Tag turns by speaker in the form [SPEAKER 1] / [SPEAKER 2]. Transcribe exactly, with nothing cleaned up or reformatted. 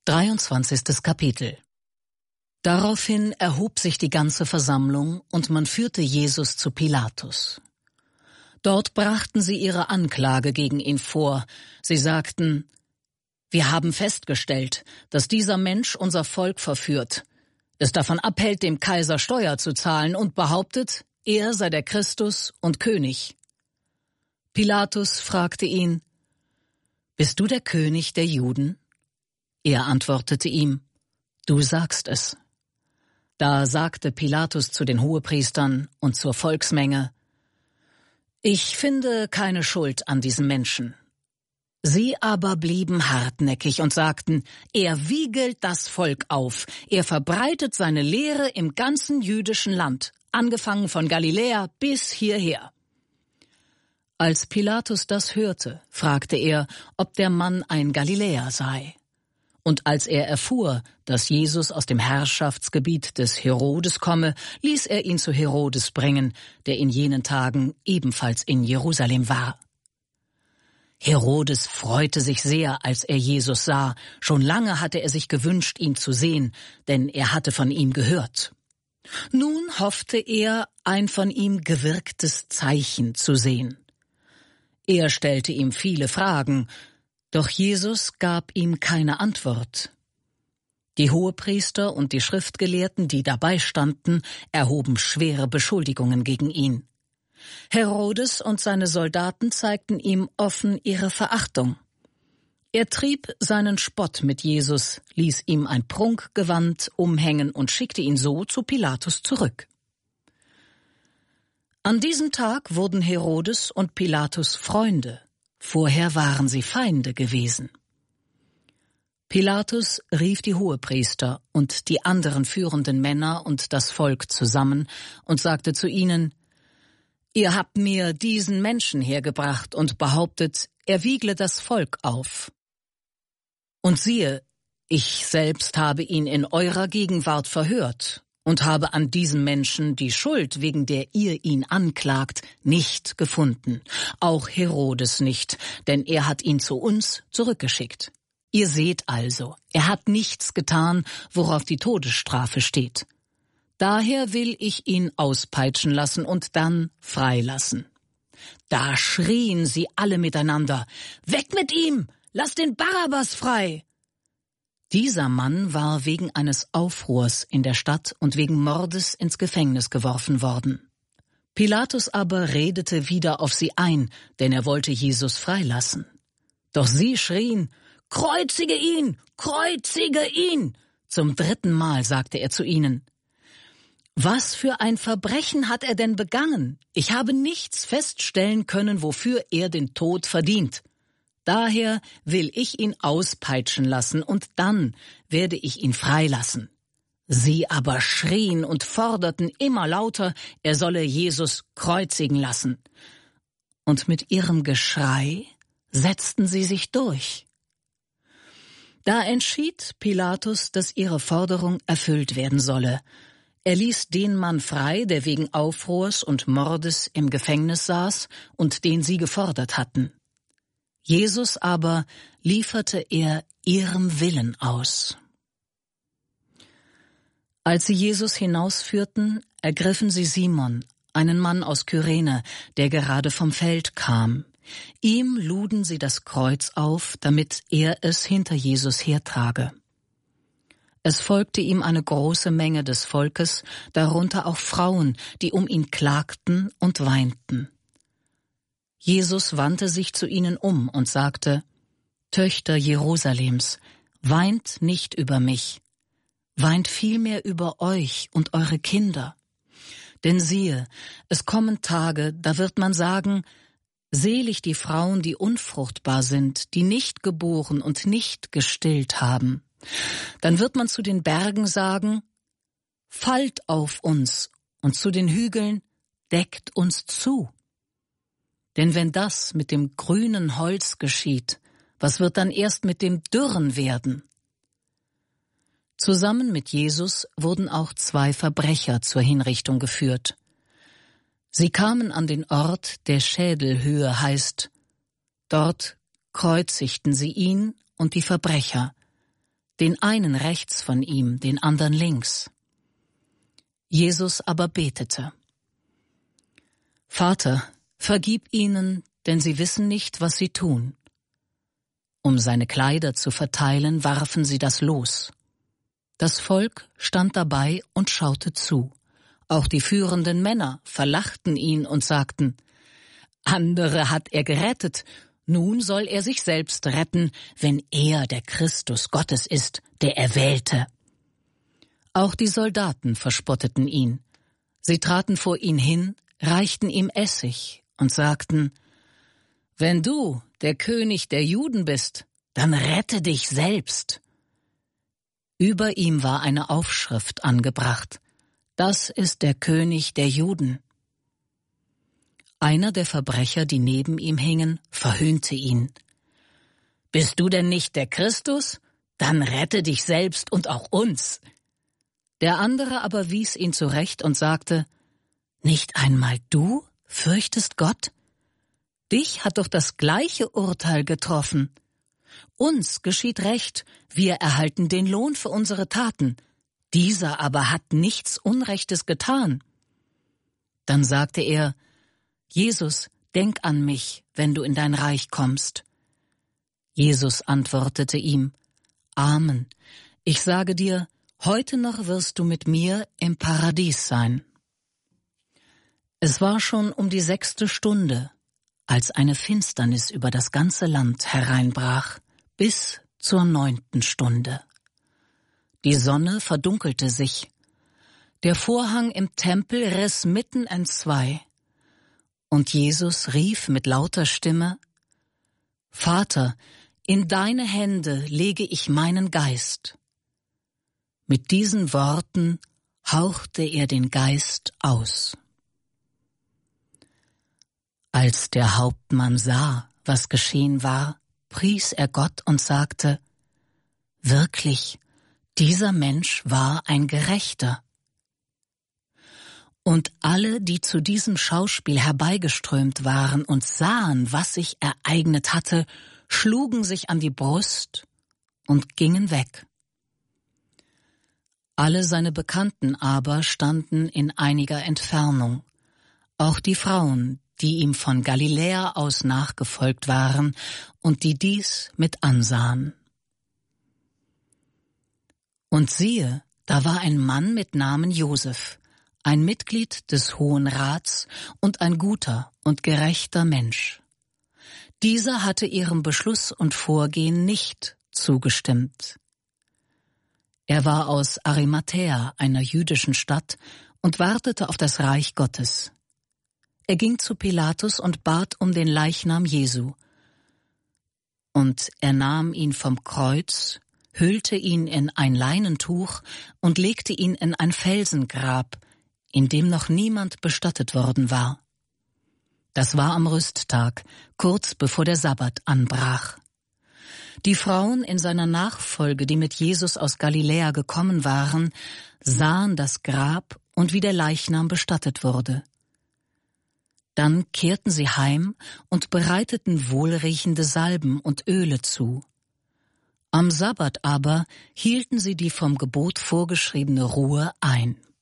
[SPEAKER 1] dreiundzwanzigstes Kapitel. Daraufhin erhob sich die ganze Versammlung und man führte Jesus zu Pilatus. Dort brachten sie ihre Anklage gegen ihn vor. Sie sagten: Wir haben festgestellt, dass dieser Mensch unser Volk verführt, es davon abhält, dem Kaiser Steuer zu zahlen und behauptet, er sei der Christus und König. Pilatus fragte ihn: Bist du der König der Juden? Er antwortete ihm: Du sagst es. Da sagte Pilatus zu den Hohepriestern und zur Volksmenge: Ich finde keine Schuld an diesem Menschen. Sie aber blieben hartnäckig und sagten: Er wiegelt das Volk auf, er verbreitet seine Lehre im ganzen jüdischen Land, angefangen von Galiläa bis hierher. Als Pilatus das hörte, fragte er, ob der Mann ein Galiläer sei. Und als er erfuhr, dass Jesus aus dem Herrschaftsgebiet des Herodes komme, ließ er ihn zu Herodes bringen, der in jenen Tagen ebenfalls in Jerusalem war. Herodes freute sich sehr, als er Jesus sah. Schon lange hatte er sich gewünscht, ihn zu sehen, denn er hatte von ihm gehört. Nun hoffte er, ein von ihm gewirktes Zeichen zu sehen. Er stellte ihm viele Fragen, doch Jesus gab ihm keine Antwort. Die Hohepriester und die Schriftgelehrten, die dabei standen, erhoben schwere Beschuldigungen gegen ihn. Herodes und seine Soldaten zeigten ihm offen ihre Verachtung. Er trieb seinen Spott mit Jesus, ließ ihm ein Prunkgewand umhängen und schickte ihn so zu Pilatus zurück. An diesem Tag wurden Herodes und Pilatus Freunde. Vorher waren sie Feinde gewesen. Pilatus rief die Hohepriester und die anderen führenden Männer und das Volk zusammen und sagte zu ihnen: Ihr habt mir diesen Menschen hergebracht und behauptet, er wiegle das Volk auf. Und siehe, ich selbst habe ihn in eurer Gegenwart verhört und habe an diesem Menschen die Schuld, wegen der ihr ihn anklagt, nicht gefunden. Auch Herodes nicht, denn er hat ihn zu uns zurückgeschickt. Ihr seht also, er hat nichts getan, worauf die Todesstrafe steht. Daher will ich ihn auspeitschen lassen und dann freilassen. Da schrien sie alle miteinander: Weg mit ihm! Lass den Barabbas frei! Dieser Mann war wegen eines Aufruhrs in der Stadt und wegen Mordes ins Gefängnis geworfen worden. Pilatus aber redete wieder auf sie ein, denn er wollte Jesus freilassen. Doch sie schrien: Kreuzige ihn! Kreuzige ihn! Zum dritten Mal sagte er zu ihnen: Was für ein Verbrechen hat er denn begangen? Ich habe nichts feststellen können, wofür er den Tod verdient. Daher will ich ihn auspeitschen lassen, und dann werde ich ihn freilassen. Sie aber schrien und forderten immer lauter, er solle Jesus kreuzigen lassen. Und mit ihrem Geschrei setzten sie sich durch. Da entschied Pilatus, dass ihre Forderung erfüllt werden solle. Er ließ den Mann frei, der wegen Aufruhrs und Mordes im Gefängnis saß und den sie gefordert hatten. Jesus aber lieferte er ihrem Willen aus. Als sie Jesus hinausführten, ergriffen sie Simon, einen Mann aus Kyrene, der gerade vom Feld kam. Ihm luden sie das Kreuz auf, damit er es hinter Jesus hertrage. Es folgte ihm eine große Menge des Volkes, darunter auch Frauen, die um ihn klagten und weinten. Jesus wandte sich zu ihnen um und sagte: Töchter Jerusalems, weint nicht über mich, weint vielmehr über euch und eure Kinder. Denn siehe, es kommen Tage, da wird man sagen: Selig die Frauen, die unfruchtbar sind, die nicht geboren und nicht gestillt haben. Dann wird man zu den Bergen sagen: Fallt auf uns, und zu den Hügeln: Deckt uns zu. Denn wenn das mit dem grünen Holz geschieht, was wird dann erst mit dem Dürren werden? Zusammen mit Jesus wurden auch zwei Verbrecher zur Hinrichtung geführt. Sie kamen an den Ort, der Schädelhöhe heißt. Dort kreuzigten sie ihn und die Verbrecher, den einen rechts von ihm, den anderen links. Jesus aber betete: Vater, vergib ihnen, denn sie wissen nicht, was sie tun. Um seine Kleider zu verteilen, warfen sie das Los. Das Volk stand dabei und schaute zu. Auch die führenden Männer verlachten ihn und sagten: Andere hat er gerettet, nun soll er sich selbst retten, wenn er der Christus Gottes ist, der Erwählte. Auch die Soldaten verspotteten ihn. Sie traten vor ihn hin, reichten ihm Essig und sagten: Wenn du der König der Juden bist, dann rette dich selbst. Über ihm war eine Aufschrift angebracht: Das ist der König der Juden. Einer der Verbrecher, die neben ihm hingen, verhöhnte ihn. Bist du denn nicht der Christus? Dann rette dich selbst und auch uns. Der andere aber wies ihn zurecht und sagte: Nicht einmal du fürchtest Gott? Dich hat doch das gleiche Urteil getroffen. Uns geschieht Recht, wir erhalten den Lohn für unsere Taten. Dieser aber hat nichts Unrechtes getan. Dann sagte er: Jesus, denk an mich, wenn du in dein Reich kommst. Jesus antwortete ihm: Amen, ich sage dir, heute noch wirst du mit mir im Paradies sein. Es war schon um die sechste Stunde, als eine Finsternis über das ganze Land hereinbrach, bis zur neunten Stunde. Die Sonne verdunkelte sich. Der Vorhang im Tempel riss mitten entzwei. Und Jesus rief mit lauter Stimme: Vater, in deine Hände lege ich meinen Geist. Mit diesen Worten hauchte er den Geist aus. Als der Hauptmann sah, was geschehen war, pries er Gott und sagte: Wirklich, dieser Mensch war ein Gerechter. Und alle, die zu diesem Schauspiel herbeigeströmt waren und sahen, was sich ereignet hatte, schlugen sich an die Brust und gingen weg. Alle seine Bekannten aber standen in einiger Entfernung, auch die Frauen, die ihm von Galiläa aus nachgefolgt waren und die dies mit ansahen. Und siehe, da war ein Mann mit Namen Josef, ein Mitglied des Hohen Rats und ein guter und gerechter Mensch. Dieser hatte ihrem Beschluss und Vorgehen nicht zugestimmt. Er war aus Arimathäa, einer jüdischen Stadt, und wartete auf das Reich Gottes. Er ging zu Pilatus und bat um den Leichnam Jesu. Und er nahm ihn vom Kreuz, hüllte ihn in ein Leinentuch und legte ihn in ein Felsengrab, in dem noch niemand bestattet worden war. Das war am Rüsttag, kurz bevor der Sabbat anbrach. Die Frauen in seiner Nachfolge, die mit Jesus aus Galiläa gekommen waren, sahen das Grab und wie der Leichnam bestattet wurde. Dann kehrten sie heim und bereiteten wohlriechende Salben und Öle zu. Am Sabbat aber hielten sie die vom Gebot vorgeschriebene Ruhe ein.